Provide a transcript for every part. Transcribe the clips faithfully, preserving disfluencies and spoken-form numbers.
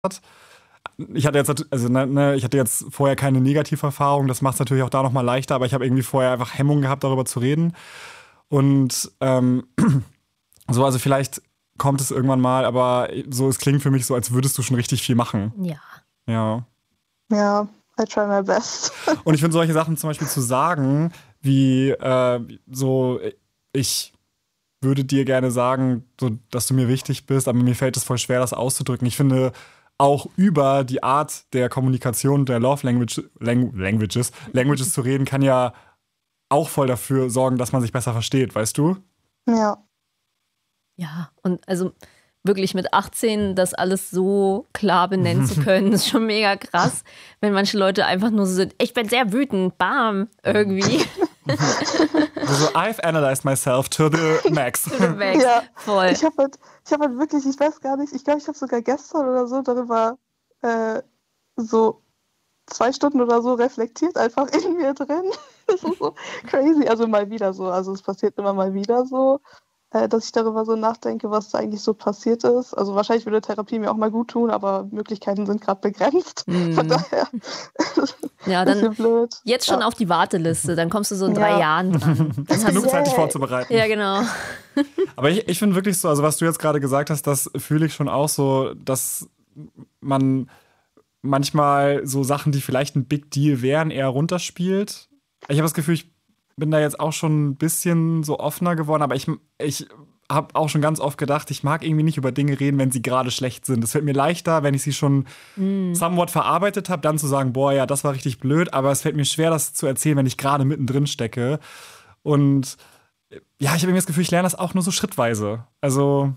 Ich hatte jetzt, also, ne, ich hatte jetzt vorher keine Negativerfahrung, das macht es natürlich auch da nochmal leichter, aber ich habe irgendwie vorher einfach Hemmungen gehabt, darüber zu reden. Und ähm, so, also vielleicht kommt es irgendwann mal, aber so, es klingt für mich so, als würdest du schon richtig viel machen. Ja. Ja. Ja, I try my best. Und ich finde solche Sachen zum Beispiel zu sagen, wie äh, so, ich würde dir gerne sagen, so, dass du mir wichtig bist, aber mir fällt es voll schwer, das auszudrücken. Ich finde, auch über die Art der Kommunikation der Love Language, Lang- Languages, Languages zu reden, kann ja auch voll dafür sorgen, dass man sich besser versteht, weißt du? Ja. Ja, und also wirklich mit achtzehn das alles so klar benennen zu können, ist schon mega krass, wenn manche Leute einfach nur so sind, ich bin sehr wütend, bam, irgendwie. Also, I've analyzed myself to the max. To the max, Ja. voll. Ich habe halt, ich hab halt wirklich, ich weiß gar nicht, ich glaube, ich habe sogar gestern oder so darüber äh, so zwei Stunden oder so reflektiert, einfach in mir drin. Das ist so crazy. Also mal wieder so. Also es passiert immer mal wieder so, äh, dass ich darüber so nachdenke, was da eigentlich so passiert ist. Also wahrscheinlich würde Therapie mir auch mal gut tun, aber Möglichkeiten sind gerade begrenzt. Mhm. Von daher Ja, bisschen dann blöd. jetzt schon Ja. auf die Warteliste, dann kommst du so in drei Ja. Jahren dran. Das ist Dann genug hast Zeit, dich Yay. vorzubereiten. du, ja, genau. Aber ich, ich finde wirklich so, also was du jetzt gerade gesagt hast, das fühle ich schon auch so, dass man manchmal so Sachen, die vielleicht ein Big Deal wären, eher runterspielt. Ich habe das Gefühl, ich bin da jetzt auch schon ein bisschen so offener geworden, aber ich, ich habe auch schon ganz oft gedacht, ich mag irgendwie nicht über Dinge reden, wenn sie gerade schlecht sind. Es fällt mir leichter, wenn ich sie schon Mm. somewhat verarbeitet habe, dann zu sagen, boah, ja, das war richtig blöd, aber es fällt mir schwer, das zu erzählen, wenn ich gerade mittendrin stecke. Und ja, ich habe irgendwie das Gefühl, ich lerne das auch nur so schrittweise. Also,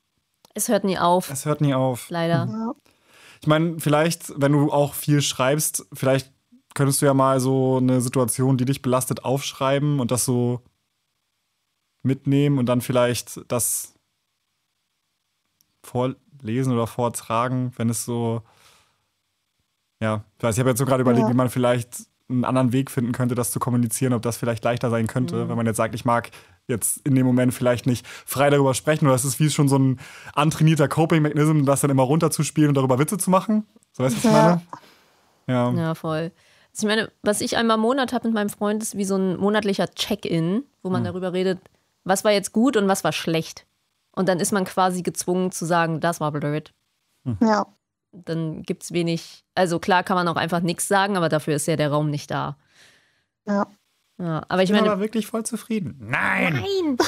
Es hört nie auf, es hört nie auf. leider. Ja. Ich meine, vielleicht, wenn du auch viel schreibst, vielleicht könntest du ja mal so eine Situation, die dich belastet, aufschreiben und das so mitnehmen und dann vielleicht das vorlesen oder vortragen, wenn es so, ja, ich weiß, ich habe jetzt so gerade überlegt, Ja. wie man vielleicht einen anderen Weg finden könnte, das zu kommunizieren, ob das vielleicht leichter sein könnte, Mhm. wenn man jetzt sagt, ich mag jetzt in dem Moment vielleicht nicht frei darüber sprechen oder es ist wie schon so ein antrainierter Coping-Mechanism, das dann immer runterzuspielen und darüber Witze zu machen. So, weißt du, was ich Ja. meine? Ja. Ja, voll. Also ich meine, was ich einmal im Monat habe mit meinem Freund, ist wie so ein monatlicher Check-in, wo man Mhm. darüber redet, was war jetzt gut und was war schlecht. Und dann ist man quasi gezwungen zu sagen, das war blöd. Ja. Dann gibt es wenig, also klar kann man auch einfach nichts sagen, aber dafür ist ja der Raum nicht da. Ja. Ja, aber ich Ich bin meine, aber wirklich voll zufrieden. Nein! nein!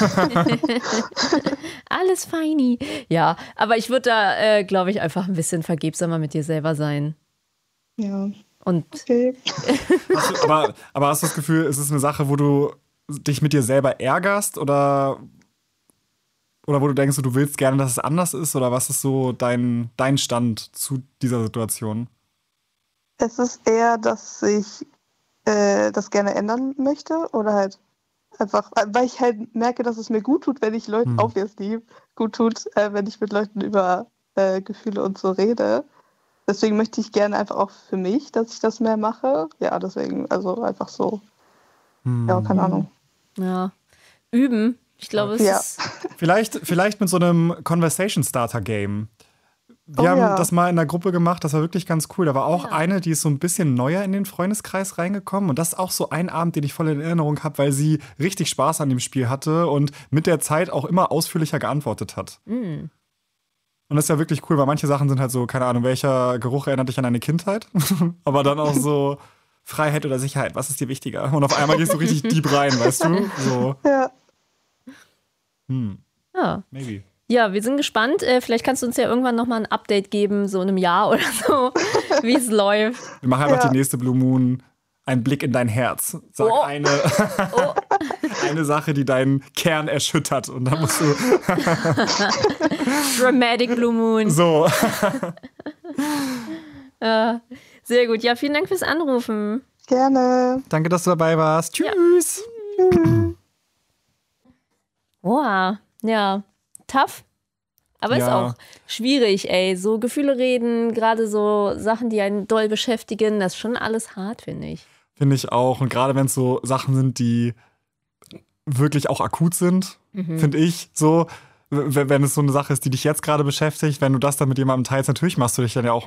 Alles feini. Ja, aber ich würde da, äh, glaube ich, einfach ein bisschen vergebsamer mit dir selber sein. Ja. Und Okay. Hast du, aber, aber hast du das Gefühl, ist es eine Sache, wo du dich mit dir selber ärgerst oder, oder wo du denkst, du willst gerne, dass es anders ist? Oder was ist so dein, dein Stand zu dieser Situation? Es ist eher, dass ich äh, das gerne ändern möchte oder halt einfach, weil ich halt merke, dass es mir gut tut, wenn ich Leuten, Hm. obviously, gut tut, äh, wenn ich mit Leuten über äh, Gefühle und so rede. Deswegen möchte ich gerne einfach auch für mich, dass ich das mehr mache. Ja, deswegen, also einfach so, Hm. ja, keine Ahnung. ja, üben. Ich glaube, es Ja. ist. Vielleicht, vielleicht mit so einem Conversation Starter Game. Wir Oh haben ja. das mal in der Gruppe gemacht, das war wirklich ganz cool. Da war auch Ja. eine, die ist so ein bisschen neuer in den Freundeskreis reingekommen. Und das ist auch so ein Abend, den ich voll in Erinnerung habe, weil sie richtig Spaß an dem Spiel hatte und mit der Zeit auch immer ausführlicher geantwortet hat. Mm. Und das ist ja wirklich cool, weil manche Sachen sind halt so, keine Ahnung, welcher Geruch erinnert dich an deine Kindheit? Aber dann auch so Freiheit oder Sicherheit, was ist dir wichtiger? Und auf einmal gehst du richtig deep rein, weißt du? So, Ja, hm, Ja. maybe. Ja, wir sind gespannt. Äh, vielleicht kannst du uns ja irgendwann nochmal ein Update geben, so in einem Jahr oder so, wie es läuft. Wir machen einfach Ja. die nächste Blue Moon, ein Blick in dein Herz. Sag Oh. eine, Oh, eine Sache, die deinen Kern erschüttert. Und dann musst du Dramatic Blue Moon. so. Äh, sehr gut. Ja, vielen Dank fürs Anrufen. gerne. Danke, dass du dabei warst. Tschüss. Wow. Ja, tough. Aber ist Ja. auch schwierig, ey. So Gefühle reden, gerade so Sachen, die einen doll beschäftigen, das ist schon alles hart, finde ich. Finde ich auch. Und gerade wenn es so Sachen sind, die wirklich auch akut sind, Mhm. finde ich so, w- wenn es so eine Sache ist, die dich jetzt gerade beschäftigt, wenn du das dann mit jemandem teilst, natürlich machst du dich dann ja auch